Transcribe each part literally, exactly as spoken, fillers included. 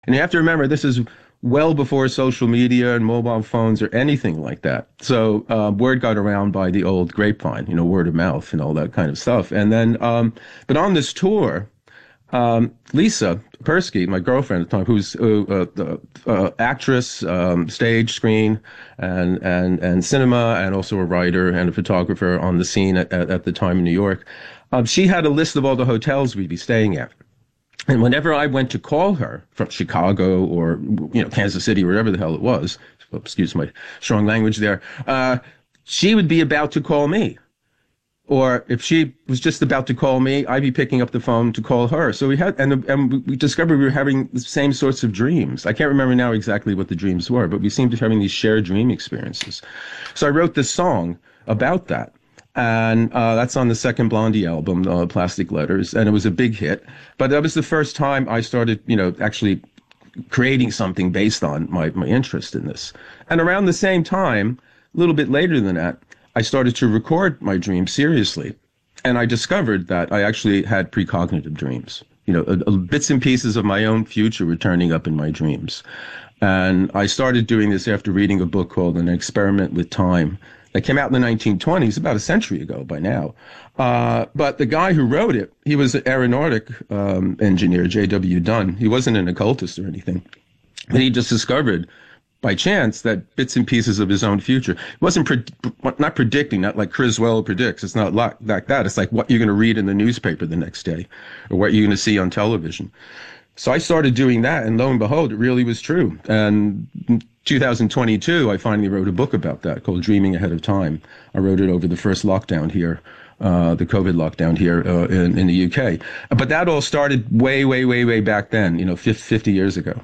And you have to remember, this is well before social media and mobile phones or anything like that. So uh, word got around by the old grapevine, you know, word of mouth and all that kind of stuff. And then, um, but on this tour, um, Lisa Persky, my girlfriend at the time, who's uh, uh, uh, actress, um, stage, screen, and and and cinema, and also a writer and a photographer on the scene at, at, at the time in New York. Um, she had a list of all the hotels we'd be staying at. And whenever I went to call her from Chicago or, you know, Kansas City, wherever the hell it was, excuse my strong language there, uh, she would be about to call me. Or if she was just about to call me, I'd be picking up the phone to call her. So we had, and, and we discovered we were having the same sorts of dreams. I can't remember now exactly what the dreams were, but we seemed to be having these shared dream experiences. So I wrote this song about that. And uh, that's on the second Blondie album, uh, Plastic Letters, and it was a big hit. But that was the first time I started, you know, actually creating something based on my, my interest in this. And around the same time, a little bit later than that, I started to record my dreams seriously. And I discovered that I actually had precognitive dreams. You know, uh, bits and pieces of my own future were turning up in my dreams. And I started doing this after reading a book called An Experiment with Time that came out in the nineteen twenties, about a century ago by now. Uh, but the guy who wrote it, he was an aeronautic um, engineer, J W Dunn. He wasn't an occultist or anything. And he just discovered by chance that bits and pieces of his own future. It wasn't pre- not predicting, not like Criswell predicts. It's not like, like that. It's like what you're going to read in the newspaper the next day or what you're going to see on television. So I started doing that, and lo and behold, it really was true. And in two thousand twenty-two, I finally wrote a book about that called Dreaming Ahead of Time. I wrote it over the first lockdown here, uh, the COVID lockdown here uh, in, in the U K. But that all started way, way, way, way back then, you know, fifty years ago.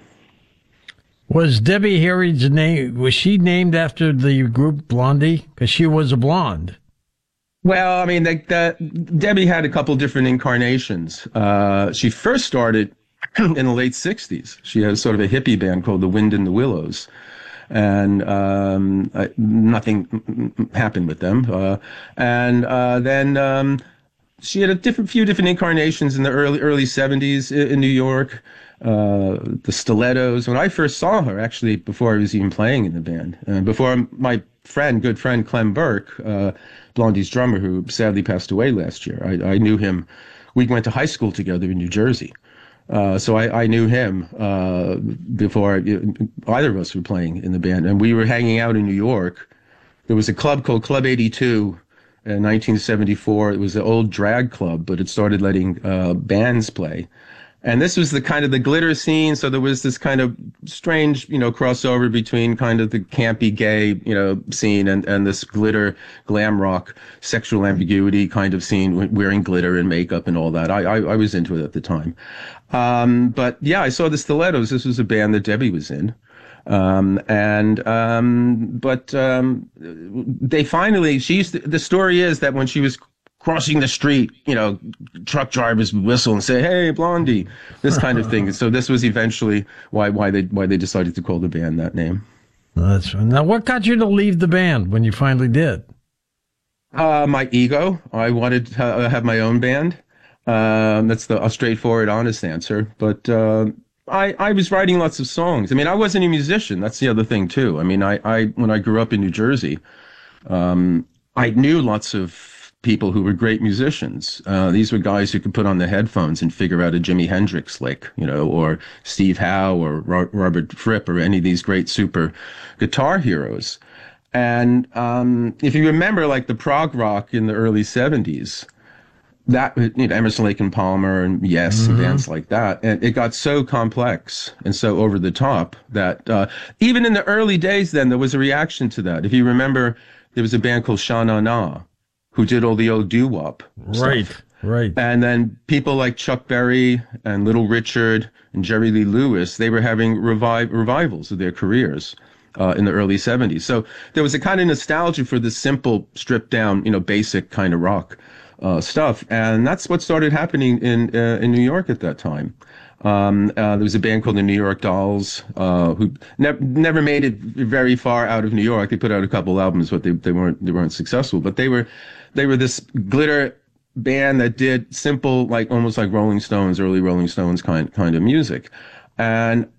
Was Debbie Harry's name, was she named after the group Blondie? Because she was a blonde. Well, I mean, the, the, Debbie had a couple different incarnations. Uh, she first started in the late sixties. She had sort of a hippie band called The Wind in the Willows. And um, uh, nothing happened with them. Uh, and uh, then um, she had a different, few different incarnations in the early early seventies in, in New York. Uh, the Stilettos. When I first saw her, actually, before I was even playing in the band, uh, before my friend, good friend Clem Burke, uh, Blondie's drummer, who sadly passed away last year, I, I knew him. We went to high school together in New Jersey. Uh, so I, I knew him uh, before either of us were playing in the band. And we were hanging out in New York. There was a club called Club eighty-two in nineteen seventy-four. It was an old drag club, but it started letting uh, bands play. And this was the kind of the glitter scene. So there was this kind of strange, you know, crossover between kind of the campy gay, you know, scene and, and this glitter, glam rock, sexual ambiguity kind of scene, wearing glitter and makeup and all that. I, I, I was into it at the time. Um, but yeah, I saw the Stilettos. This was a band that Debbie was in. Um, and, um, but, um, they finally, she used to, the story is that when she was crossing the street, you know, truck drivers would whistle and say, "Hey, Blondie," this kind of thing. So this was eventually why why they why they decided to call the band that name. That's now. What got you to leave the band when you finally did? Uh, my ego. I wanted to have my own band. Um, that's the a straightforward, honest answer. But uh, I I was writing lots of songs. I mean, I wasn't a musician. That's the other thing too. I mean, I I when I grew up in New Jersey, um, I knew lots of people who were great musicians. Uh, these were guys who could put on the headphones and figure out a Jimi Hendrix lick, you know, or Steve Howe or Ro- Robert Fripp or any of these great super guitar heroes. And um, if you remember, like the prog rock in the early seventies, that, you know, Emerson, Lake and Palmer and Yes, mm-hmm. and bands like that, and it got so complex and so over the top that uh, even in the early days, then there was a reaction to that. If you remember, there was a band called Sha Na Na, who did all the old doo-wop Right, stuff. right. And then people like Chuck Berry and Little Richard and Jerry Lee Lewis, they were having revive, revivals of their careers uh, in the early seventies. So there was a kind of nostalgia for this simple, stripped down, you know, basic kind of rock uh, stuff. And that's what started happening in uh, in New York at that time. Um, uh, there was a band called the New York Dolls, uh, who ne- never made it very far out of New York. They put out a couple albums, but they, they weren't, they weren't successful, but they were, they were this glitter band that did simple, like almost like Rolling Stones, early Rolling Stones kind, kind of music. And